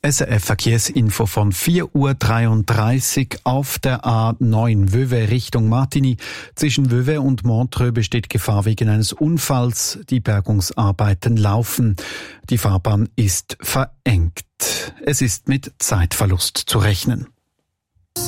SRF Verkehrsinfo von 4:33 Uhr auf der A9 Vevey Richtung Martigny. Zwischen Vevey und Montreux besteht Gefahr wegen eines Unfalls. Die Bergungsarbeiten laufen. Die Fahrbahn ist verengt. Es ist mit Zeitverlust zu rechnen.